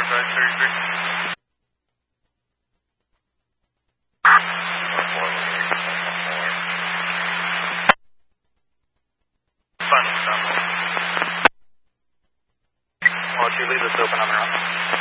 33. Fun, well, if you leave this open on the run.